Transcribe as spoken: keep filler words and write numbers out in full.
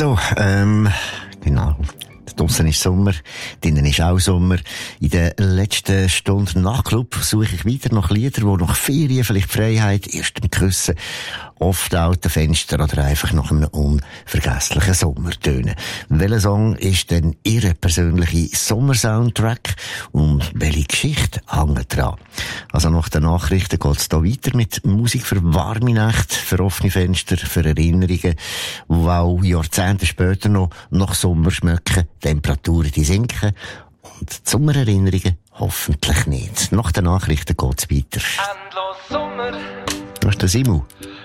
So, ähm, genau. Draussen ist Sommer, drinnen ist auch Sommer. In den letzten Stunden nach Club suche ich weiter nach Liedern, die nach Ferien, vielleicht Freiheit, erstem Küssen, oft auch den Fenster oder einfach nach einem unvergesslichen Sommer tönen. Welcher Song ist denn Ihr persönlicher Sommersoundtrack und welche Geschichte hängt dran? Also nach den Nachrichten geht es hier weiter mit Musik für warme Nächte, für offene Fenster, für Erinnerungen, die auch Jahrzehnte später noch nach Sommer schmecken. Temperaturen, die sinken und Sommererinnerungen hoffentlich nicht. Nach den Nachrichten geht es weiter. Endlos Sommer. Das ist der Simu.